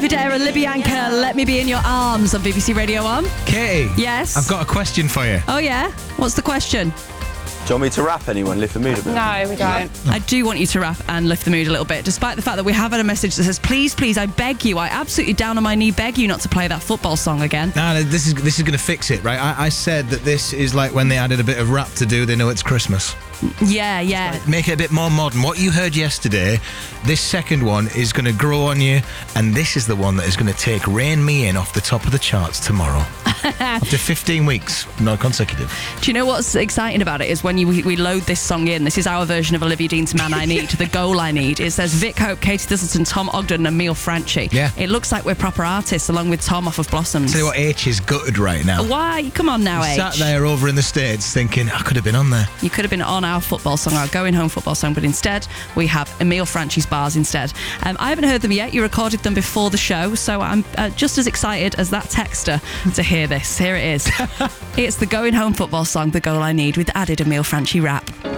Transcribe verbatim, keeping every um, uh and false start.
Vida and Libyanka, Let Me Be In Your Arms on B B C Radio one. Katie. Yes? I've got a question for you. Oh, yeah? What's the question? Do you want me to rap anyone, lift the mood a bit? No, we don't. I do want you to rap and lift the mood a little bit, despite the fact that we have had a message that says, please, please, I beg you, I absolutely down on my knee beg you not to play that football song again. No, this is this is going to fix it, right? I, I said that this is like when they added a bit of rap to do, they know it's Christmas. Yeah, yeah. Make it a bit more modern. What you heard yesterday, this second one is going to grow on you, and this is the one that is going to take Rain Me In off the top of the charts tomorrow. After fifteen weeks, not consecutive. Do you know what's exciting about it is when you, we load this song in, this is our version of Olivia Dean's Man I Need, The Goal I Need. It says Vic Hope, Katie Thistleton, Tom Ogden and Emile Franchi. Yeah. It looks like we're proper artists along with Tom off of Blossoms. Tell you what, H is gutted right now. Why? Come on now, H. Sat there over in the States thinking, I could have been on there. You could have been on our football song, our going home football song, but instead we have Emile Franchi's bars instead. Um, I haven't heard them yet. You recorded them before the show, so I'm uh, just as excited as that texter to hear this. Here it is. It's the going home football song, The Goal I Need, with added Emile Franchi rap.